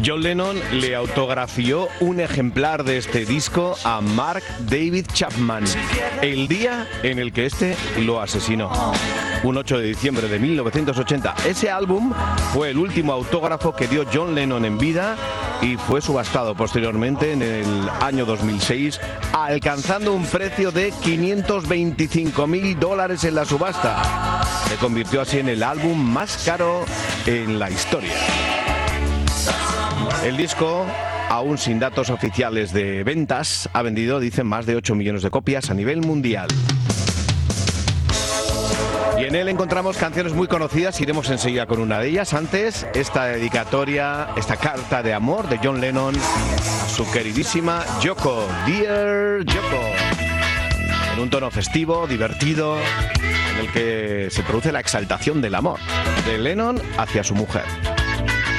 John Lennon le autografió un ejemplar de este disco a Mark David Chapman el día en el que este lo asesinó, un 8 de diciembre de 1980. Ese álbum fue el último autógrafo que dio John Lennon en vida y fue subastado posteriormente en el año 2006, alcanzando un precio de $525.000 en la subasta. Se convirtió así en el álbum más caro en la historia. El disco, aún sin datos oficiales de ventas, ha vendido, dicen, más de 8 millones de copias a nivel mundial. Y en él encontramos canciones muy conocidas, iremos enseguida con una de ellas. Antes, esta dedicatoria, esta carta de amor de John Lennon a su queridísima Yoko, Dear Yoko, en un tono festivo, divertido, en el que se produce la exaltación del amor de Lennon hacia su mujer.